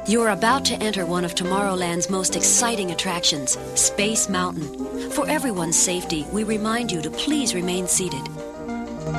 You're about to enter one of Tomorrowland's most exciting attractions, Space Mountain. For everyone's safety, we remind you to please remain seated.